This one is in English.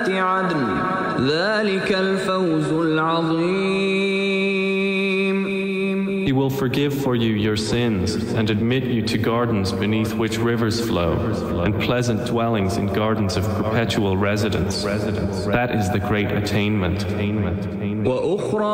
عدن ذلك الفوز العظيم. He will forgive for you your sins and admit you to gardens beneath which rivers flow, and pleasant dwellings in gardens of perpetual residence. That is the great attainment.